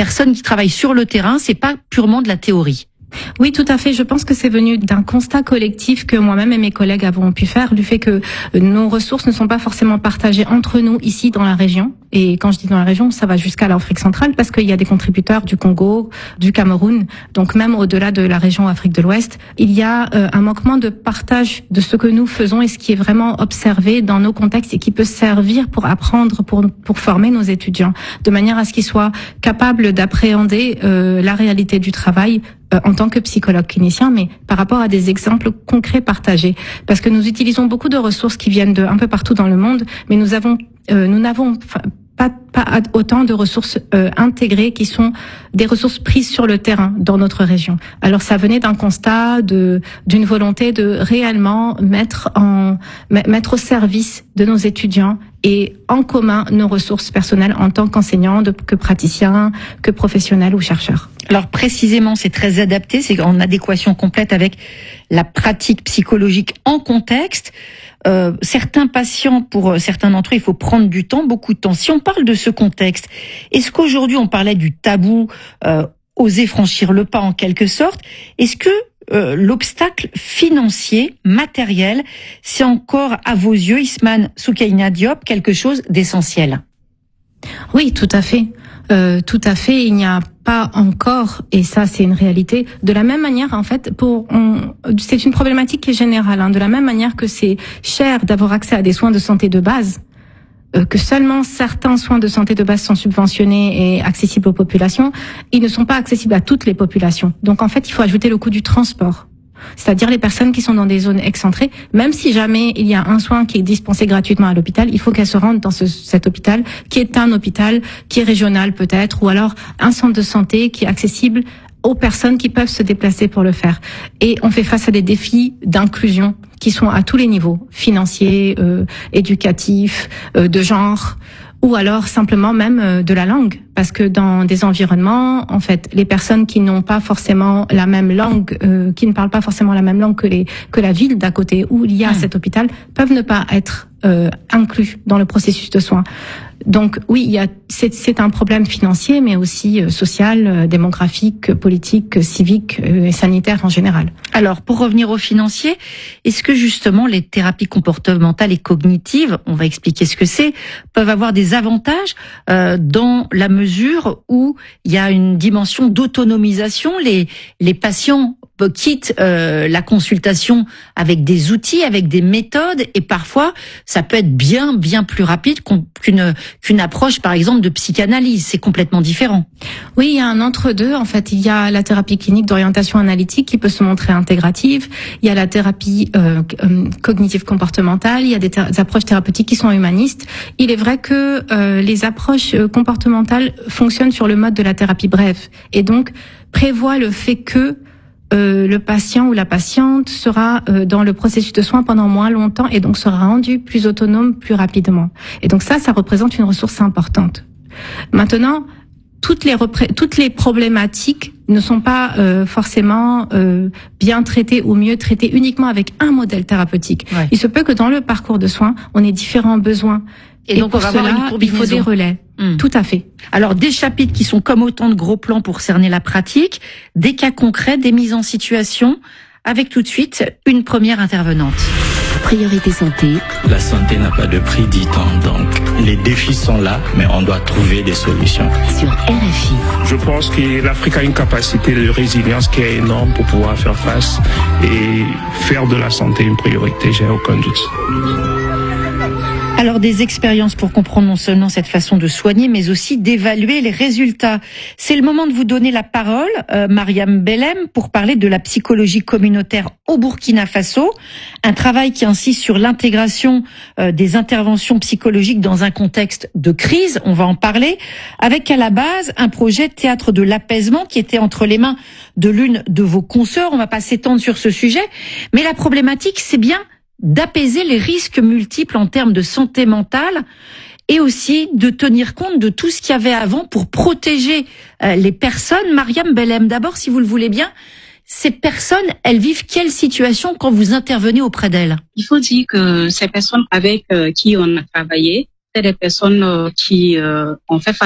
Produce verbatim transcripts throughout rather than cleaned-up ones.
personnes qui travaillent sur le terrain, c'est pas purement de la théorie. Oui, tout à fait. Je pense que c'est venu d'un constat collectif que moi-même et mes collègues avons pu faire, du fait que nos ressources ne sont pas forcément partagées entre nous ici dans la région. Et quand je dis dans la région, ça va jusqu'à l'Afrique centrale, parce qu'il y a des contributeurs du Congo, du Cameroun, donc même au-delà de la région Afrique de l'Ouest. Il y a euh, un manquement de partage de ce que nous faisons et ce qui est vraiment observé dans nos contextes et qui peut servir pour apprendre, pour pour former nos étudiants, de manière à ce qu'ils soient capables d'appréhender euh, la réalité du travail euh, en tant que psychologue clinicien, mais par rapport à des exemples concrets partagés. Parce que nous utilisons beaucoup de ressources qui viennent de un peu partout dans le monde, mais nous avons, euh, nous n'avons pas, pas autant de ressources euh, intégrées qui sont des ressources prises sur le terrain dans notre région. Alors ça venait d'un constat de d'une volonté de réellement mettre en mettre au service de nos étudiants et en commun nos ressources personnelles en tant qu'enseignants, que praticiens, que professionnels ou chercheurs. Alors précisément, c'est très adapté, c'est en adéquation complète avec la pratique psychologique en contexte. Euh, certains patients, pour certains d'entre eux, il faut prendre du temps, beaucoup de temps. Si on parle de ce contexte, est-ce qu'aujourd'hui on parlait du tabou, euh, oser franchir le pas en quelque sorte, est-ce que euh, l'obstacle financier, matériel, c'est encore à vos yeux, Ismane Soukaina Diop, quelque chose d'essentiel? Oui, tout à fait. Euh, tout à fait, il n'y a pas encore, et ça c'est une réalité, de la même manière en fait, pour on, c'est une problématique qui est générale, hein, de la même manière que c'est cher d'avoir accès à des soins de santé de base, euh, que seulement certains soins de santé de base sont subventionnés et accessibles aux populations, ils ne sont pas accessibles à toutes les populations. Donc en fait, il faut ajouter le coût du transport. C'est-à-dire les personnes qui sont dans des zones excentrées, même si jamais il y a un soin qui est dispensé gratuitement à l'hôpital, il faut qu'elles se rendent dans ce, cet hôpital, qui est un hôpital, qui est régional peut-être, ou alors un centre de santé qui est accessible aux personnes qui peuvent se déplacer pour le faire. Et on fait face à des défis d'inclusion qui sont à tous les niveaux, financiers, euh, éducatifs, euh, de genre, ou alors simplement même euh, de la langue. Parce que dans des environnements, en fait, les personnes qui n'ont pas forcément la même langue, euh, qui ne parlent pas forcément la même langue que les que la ville d'à côté où il y a mmh. cet hôpital, peuvent ne pas être euh, inclus dans le processus de soins. Donc oui, il y a c'est, c'est un problème financier, mais aussi euh, social, euh, démographique, politique, civique euh, et sanitaire en général. Alors pour revenir au financier, est-ce que justement les thérapies comportementales et cognitives, on va expliquer ce que c'est, peuvent avoir des avantages euh, dans la mesure où il y a une dimension d'autonomisation, les les patients quittent euh, la consultation avec des outils, avec des méthodes, et parfois ça peut être bien bien plus rapide qu'une qu'une approche par exemple de psychanalyse. C'est complètement différent. Oui, il y a un entre-deux. En fait, il y a la thérapie clinique d'orientation analytique qui peut se montrer intégrative. Il y a la thérapie euh, cognitive comportementale. Il y a des, thé- des approches thérapeutiques qui sont humanistes. Il est vrai que euh, les approches comportementales fonctionnent sur le mode de la thérapie brève et donc prévoient le fait que Euh, le patient ou la patiente sera euh, dans le processus de soins pendant moins longtemps et donc sera rendu plus autonome plus rapidement. Et donc ça, ça représente une ressource importante. Maintenant, toutes les repré- toutes les problématiques ne sont pas euh, forcément euh, bien traitées ou mieux traitées uniquement avec un modèle thérapeutique. Ouais. Il se peut que dans le parcours de soins, on ait différents besoins. Et, et donc, pour on va cela, avoir une il faut des relais. Mmh. Tout à fait. Alors, des chapitres qui sont comme autant de gros plans pour cerner la pratique, des cas concrets, des mises en situation, avec tout de suite une première intervenante. Priorité santé. La santé n'a pas de prix, dit-on. Donc, les défis sont là, mais on doit trouver des solutions. Sur R F I. Je pense que l'Afrique a une capacité de résilience qui est énorme pour pouvoir faire face et faire de la santé une priorité, j'ai aucun doute. Alors des expériences pour comprendre non seulement cette façon de soigner, mais aussi d'évaluer les résultats. C'est le moment de vous donner la parole, euh, Mariam Bellem, pour parler de la psychologie communautaire au Burkina Faso, un travail qui insiste sur l'intégration euh, des interventions psychologiques dans un contexte de crise, on va en parler, avec à la base un projet théâtre de l'apaisement qui était entre les mains de l'une de vos consoeurs. On va pas s'étendre sur ce sujet, mais la problématique, c'est bien d'apaiser les risques multiples en termes de santé mentale et aussi de tenir compte de tout ce qu'il y avait avant pour protéger euh, les personnes. Mariam Bellem, d'abord, si vous le voulez bien, ces personnes, elles vivent quelle situation quand vous intervenez auprès d'elles? Il faut dire que ces personnes avec euh, qui on a travaillé, c'est des personnes euh, qui euh, ont fait face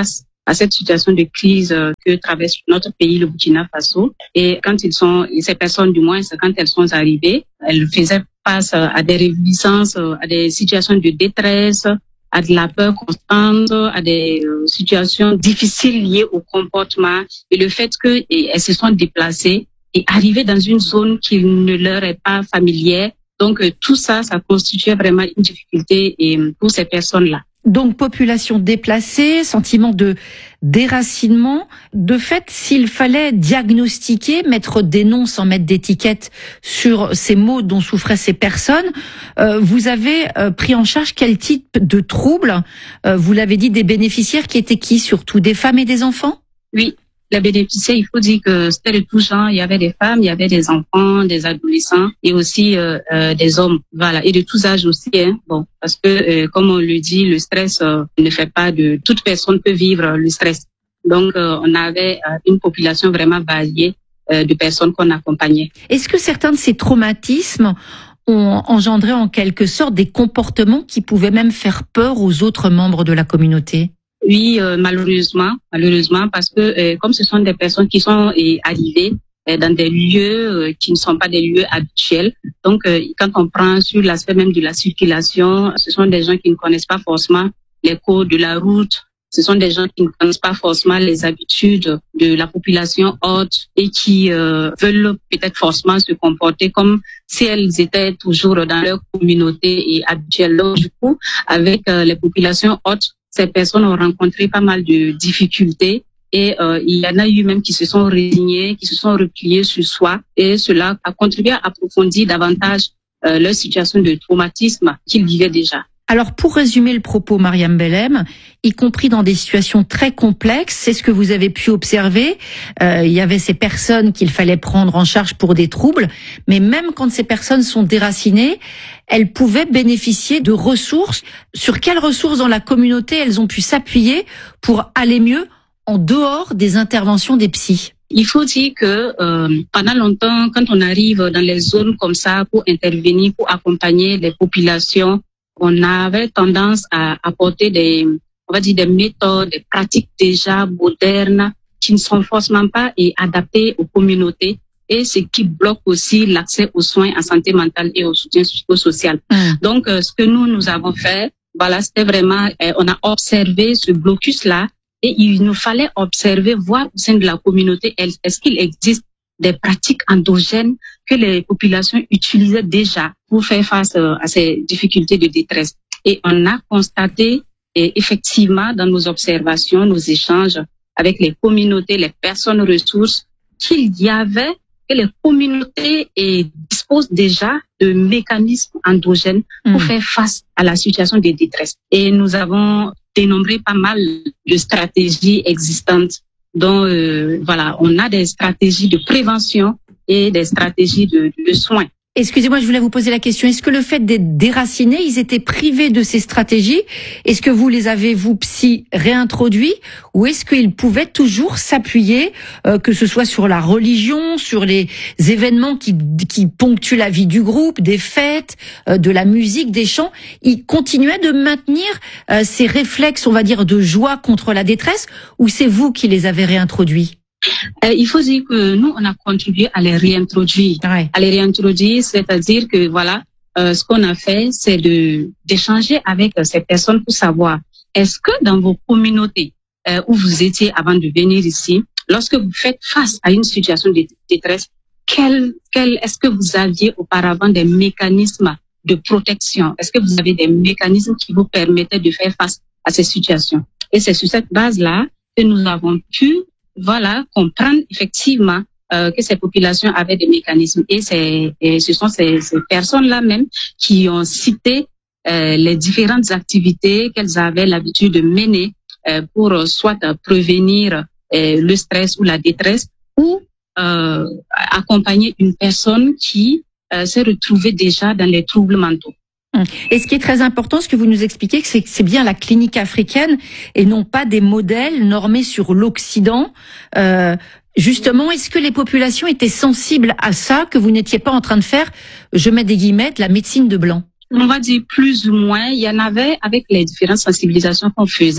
à cette situation de crise que traverse notre pays, le Burkina Faso. Et quand ils sont, ces personnes du moins, quand elles sont arrivées, elles faisaient face à des réviviscences, à des situations de détresse, à de la peur constante, à des situations difficiles liées au comportement et le fait qu'elles se sont déplacées et arrivées dans une zone qui ne leur est pas familière. Donc tout ça, ça constituait vraiment une difficulté et pour ces personnes-là. Donc population déplacée, sentiment de déracinement. De fait, s'il fallait diagnostiquer, mettre des noms sans mettre d'étiquette sur ces maux dont souffraient ces personnes, euh, vous avez euh, pris en charge quel type de troubles? euh, Vous l'avez dit, des bénéficiaires qui étaient qui? Surtout des femmes et des enfants? Oui. Les bénéficiaires, il faut dire que c'était de tout genre. Il y avait des femmes, il y avait des enfants, des adolescents et aussi euh, euh, des hommes, voilà, et de tous âges aussi. Hein. Bon, parce que euh, comme on le dit, le stress euh, ne fait pas de toute personne peut vivre le stress. Donc, euh, on avait euh, une population vraiment variée euh, de personnes qu'on accompagnait. Est-ce que certains de ces traumatismes ont engendré en quelque sorte des comportements qui pouvaient même faire peur aux autres membres de la communauté? Oui, euh, malheureusement, malheureusement, parce que euh, comme ce sont des personnes qui sont euh, arrivées euh, dans des lieux euh, qui ne sont pas des lieux habituels, donc euh, quand on prend sur l'aspect même de la circulation, ce sont des gens qui ne connaissent pas forcément les codes de la route, ce sont des gens qui ne connaissent pas forcément les habitudes de la population haute et qui euh, veulent peut-être forcément se comporter comme si elles étaient toujours dans leur communauté et habituelle. Donc du coup, avec euh, les populations hautes, ces personnes ont rencontré pas mal de difficultés et euh, il y en a eu même qui se sont résignées, qui se sont repliées sur soi et cela a contribué à approfondir davantage euh, leur situation de traumatisme qu'ils vivaient déjà. Alors pour résumer le propos, Mariam Bellem, y compris dans des situations très complexes, c'est ce que vous avez pu observer. Euh, il y avait ces personnes qu'il fallait prendre en charge pour des troubles, mais même quand ces personnes sont déracinées, elles pouvaient bénéficier de ressources. Sur quelles ressources dans la communauté elles ont pu s'appuyer pour aller mieux en dehors des interventions des psys? Il faut dire que euh, pendant longtemps, quand on arrive dans les zones comme ça pour intervenir, pour accompagner les populations, on avait tendance à apporter des, on va dire des méthodes, des pratiques déjà modernes qui ne sont forcément pas et adaptées aux communautés et ce qui bloque aussi l'accès aux soins en santé mentale et au soutien psychosocial. Mmh. Donc, euh, ce que nous, nous avons fait, voilà, c'était vraiment, euh, on a observé ce blocus-là et il nous fallait observer, voir au sein de la communauté, est-ce qu'il existe des pratiques endogènes que les populations utilisaient déjà pour faire face à ces difficultés de détresse. Et on a constaté, et effectivement, dans nos observations, nos échanges avec les communautés, les personnes ressources, qu'il y avait, que les communautés et, disposent déjà de mécanismes endogènes pour mmh. faire face à la situation de détresse. Et nous avons dénombré pas mal de stratégies existantes dont euh, voilà, on a des stratégies de prévention et des stratégies de, de soins. Excusez-moi, je voulais vous poser la question. Est-ce que le fait d'être déracinés, ils étaient privés de ces stratégies? Est-ce que vous les avez, vous, psy, réintroduits? Ou est-ce qu'ils pouvaient toujours s'appuyer, euh, que ce soit sur la religion, sur les événements qui, qui ponctuent la vie du groupe, des fêtes, euh, de la musique, des chants? Ils continuaient de maintenir euh, ces réflexes, on va dire, de joie contre la détresse? Ou c'est vous qui les avez réintroduits? Euh, il faut dire que nous, on a contribué à les réintroduire. Ouais. À les réintroduire, c'est-à-dire que voilà, euh, ce qu'on a fait, c'est de d'échanger avec euh, ces personnes pour savoir, est-ce que dans vos communautés euh, où vous étiez avant de venir ici, lorsque vous faites face à une situation de détresse, quel, quel, est-ce que vous aviez auparavant des mécanismes de protection? Est-ce que vous avez des mécanismes qui vous permettaient de faire face à ces situations? Et c'est sur cette base-là que nous avons pu voilà, comprendre effectivement euh, que ces populations avaient des mécanismes. Et, c'est, et ce sont ces, ces personnes-là même qui ont cité euh, les différentes activités qu'elles avaient l'habitude de mener euh, pour euh, soit euh, prévenir euh, le stress ou la détresse ou euh, accompagner une personne qui euh, s'est retrouvée déjà dans les troubles mentaux. Et ce qui est très important, ce que vous nous expliquez, c'est que c'est bien la clinique africaine et non pas des modèles normés sur l'Occident. Euh, justement, est-ce que les populations étaient sensibles à ça, que vous n'étiez pas en train de faire, je mets des guillemets, de la médecine de blanc? On va dire plus ou moins. Il y en avait avec les différentes sensibilisations qu'on faisait.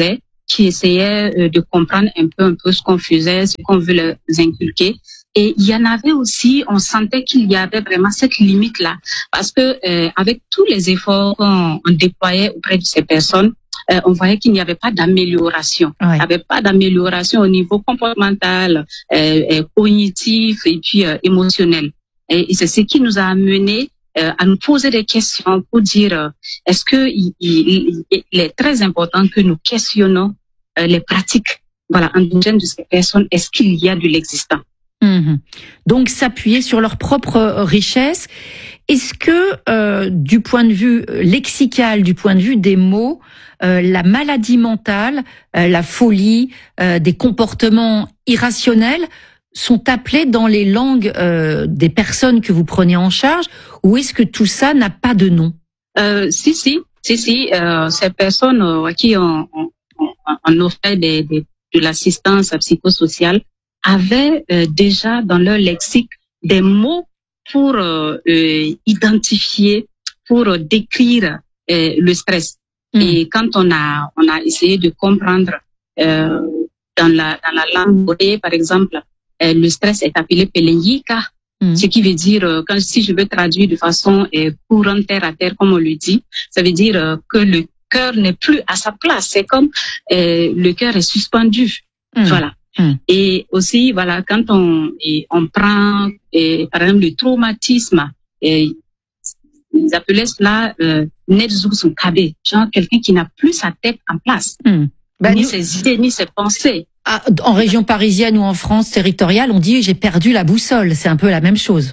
qui essayaient euh, de comprendre un peu, un peu ce qu'on faisait, ce qu'on veut leur inculquer. Et il y en avait aussi, on sentait qu'il y avait vraiment cette limite-là, parce que euh, avec tous les efforts qu'on on déployait auprès de ces personnes, euh, on voyait qu'il n'y avait pas d'amélioration. Ouais. Il n'y avait pas d'amélioration au niveau comportemental, euh, euh, cognitif et puis euh, émotionnel. Et, et c'est ce qui nous a amené euh, à nous poser des questions pour dire euh, est-ce que il, il, il est très important que nous questionnons euh, les pratiques, voilà, endogènes de ces personnes. Est-ce qu'il y a de l'existant? Mmh. Donc s'appuyer sur leur propre richesse. Est-ce que euh, du point de vue lexical, du point de vue des mots, euh, la maladie mentale, euh, la folie, euh, des comportements irrationnels sont appelés dans les langues euh, des personnes que vous prenez en charge, ou est-ce que tout ça n'a pas de nom? euh, Si, si, si, si. Euh, ces personnes euh, à qui on, on, on, on offrait des, des, de l'assistance psychosociale avaient euh, déjà dans leur lexique des mots pour euh, euh, identifier, pour euh, décrire euh, le stress. Mmh. Et quand on a on a essayé de comprendre euh, dans la dans la langue boré, par exemple, euh, le stress est appelé pelengika, mmh. ce qui veut dire euh, quand si je veux traduire de façon euh, courante terre à terre comme on le dit, ça veut dire euh, que le cœur n'est plus à sa place. C'est comme euh, le cœur est suspendu. Mmh. Voilà. Mmh. Et aussi, voilà, quand on, et on prend, et, par exemple, le traumatisme, et, ils appelaient cela euh, Netzukabe, genre quelqu'un qui n'a plus sa tête en place, mmh. bah, ni nous, ses idées, ni ses pensées. Ah, en région parisienne ou en France territoriale, on dit j'ai perdu la boussole. C'est un peu la même chose.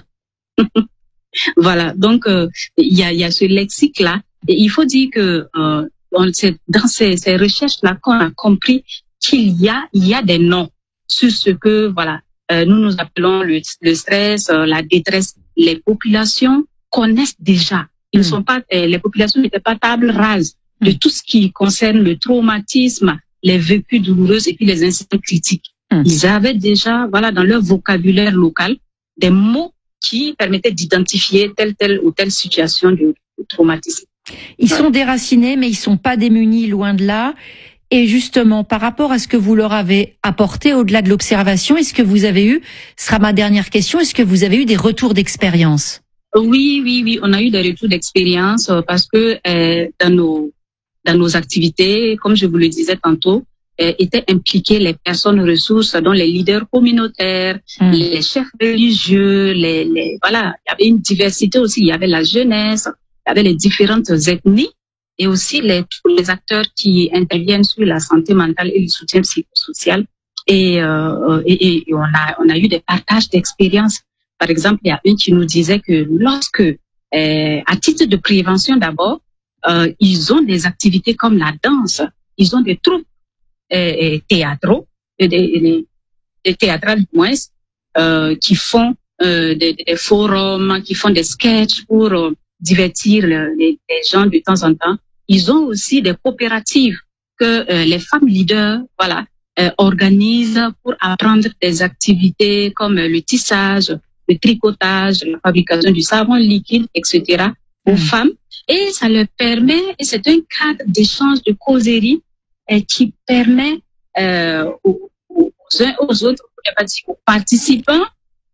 Voilà, donc euh, il y a, il y a ce lexique-là, et il faut dire que euh, on, c'est dans ces, ces recherches-là qu'on a compris qu'il y a, il y a des noms sur ce que, voilà, euh, nous nous appelons le, le stress, euh, la détresse. Les populations connaissent déjà. Ils ne mmh. sont pas, euh, les populations n'étaient pas table rase de mmh. tout ce qui concerne le traumatisme, les vécus douloureux et puis les incidents critiques. Mmh. Ils avaient déjà, voilà, dans leur vocabulaire local, des mots qui permettaient d'identifier telle, telle ou telle situation de, de traumatisme. Ils ouais. sont déracinés, mais ils sont pas démunis, loin de là. Et justement, par rapport à ce que vous leur avez apporté au-delà de l'observation, est-ce que vous avez eu, ce sera ma dernière question, est-ce que vous avez eu des retours d'expérience? Oui, oui, oui, on a eu des retours d'expérience parce que euh, dans nos dans nos activités, comme je vous le disais tantôt, euh, étaient impliquées les personnes ressources, dont les leaders communautaires, mmh. les chefs religieux, les, les voilà, il y avait une diversité aussi, il y avait la jeunesse, il y avait les différentes ethnies. Et aussi les, tous les acteurs qui interviennent sur la santé mentale et le soutien psychosocial. Et, euh, et, et on a on a eu des partages d'expériences. Par exemple, il y a une qui nous disait que lorsque, euh, à titre de prévention d'abord, euh, ils ont des activités comme la danse, ils ont des troupes euh, théâtraux, des, des, des théâtrales du moins, euh, qui font euh, des, des forums, qui font des sketchs pour euh, divertir le, les, les gens de temps en temps. Ils ont aussi des coopératives que euh, les femmes leaders, voilà, euh, organisent pour apprendre des activités comme le tissage, le tricotage, la fabrication du savon liquide, et cetera aux mmh. femmes. Et ça leur permet, et c'est un cadre d'échange de causerie euh, qui permet euh, aux, aux uns aux autres, aux participants,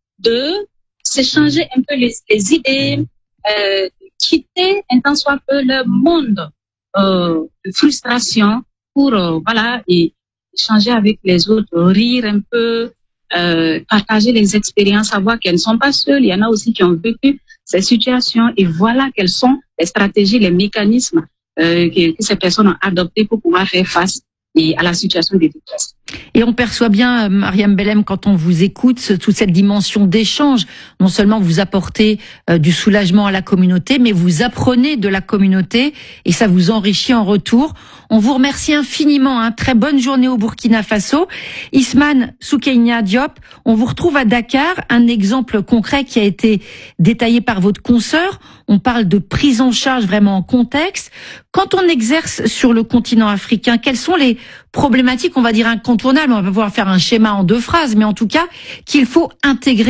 de s'échanger un peu les, les idées, euh, quitter un tant soit peu leur monde euh, de frustration pour euh, voilà et échanger avec les autres, rire un peu, euh, partager les expériences, savoir qu'elles ne sont pas seules. Il y en a aussi qui ont vécu ces situations et voilà quelles sont les stratégies, les mécanismes euh, que, que ces personnes ont adoptés pour pouvoir faire face et à la situation de détresse. Et on perçoit bien, Mariam Belem, quand on vous écoute, toute cette dimension d'échange. Non seulement vous apportez euh, du soulagement à la communauté, mais vous apprenez de la communauté et ça vous enrichit en retour. On vous remercie infiniment. Hein. Très bonne journée au Burkina Faso. Ismane Soukeyna Diop, on vous retrouve à Dakar. Un exemple concret qui a été détaillé par votre consoeur. On parle de prise en charge vraiment en contexte. Quand on exerce sur le continent africain, quelles sont les problématiques, on va dire incontournables, on va pas pouvoir faire un schéma en deux phrases, mais en tout cas qu'il faut intégrer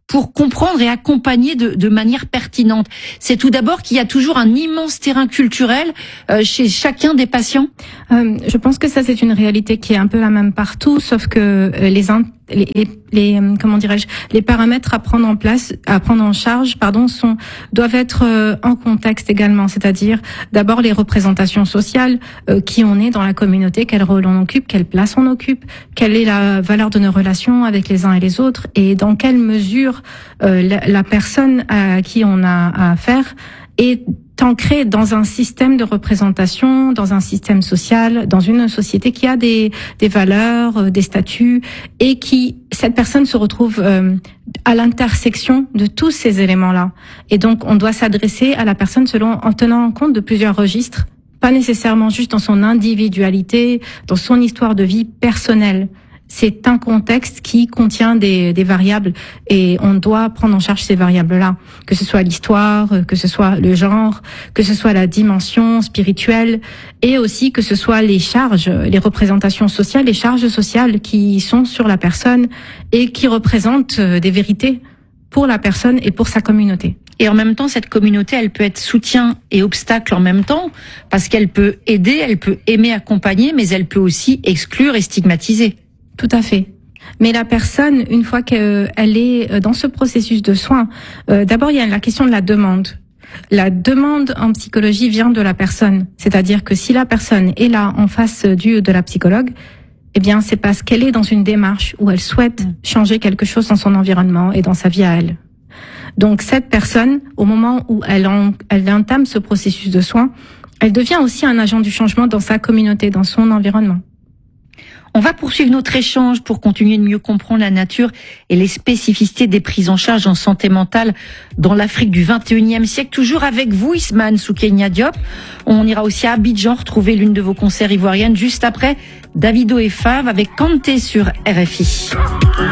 pour comprendre et accompagner de, de manière pertinente? C'est tout d'abord qu'il y a toujours un immense terrain culturel euh, chez chacun des patients. Euh, je pense que ça c'est une réalité qui est un peu la même partout, sauf que euh, les, les, les, les comment dirais-je, les paramètres à prendre en place, à prendre en charge, pardon, sont doivent être euh, en contexte également, c'est-à-dire d'abord les représentations sociales, euh, qui on est dans la communauté, quel rôle on occupe, quelle place on occupe, quelle est la valeur de nos relations avec les uns et les autres, et dans quelle mesure euh, la, la personne à qui on a affaire est ancrée dans un système de représentation, dans un système social, dans une société qui a des, des valeurs, des statuts, et qui, cette personne se retrouve euh, à l'intersection de tous ces éléments-là. Et donc, on doit s'adresser à la personne selon, en tenant compte de plusieurs registres, pas nécessairement juste dans son individualité, dans son histoire de vie personnelle. C'est un contexte qui contient des, des variables et on doit prendre en charge ces variables-là, que ce soit l'histoire, que ce soit le genre, que ce soit la dimension spirituelle et aussi que ce soit les charges, les représentations sociales, les charges sociales qui sont sur la personne et qui représentent des vérités pour la personne et pour sa communauté. Et en même temps, cette communauté, elle peut être soutien et obstacle en même temps, parce qu'elle peut aider, elle peut aimer, accompagner, mais elle peut aussi exclure et stigmatiser. Tout à fait. Mais la personne, une fois qu'elle est dans ce processus de soins, euh, d'abord il y a la question de la demande. La demande en psychologie vient de la personne. C'est-à-dire que si la personne est là en face du de la psychologue, eh bien c'est parce qu'elle est dans une démarche où elle souhaite changer quelque chose dans son environnement et dans sa vie à elle. Donc cette personne, au moment où elle, en, elle entame ce processus de soins, elle devient aussi un agent du changement dans sa communauté, dans son environnement. On va poursuivre notre échange pour continuer de mieux comprendre la nature et les spécificités des prises en charge en santé mentale dans l'Afrique du vingt et unième siècle. Toujours avec vous, Ismane Soukeyna Diop. On ira aussi à Abidjan retrouver l'une de vos concerts ivoiriennes juste après Davido et Fav avec Kanté sur R F I.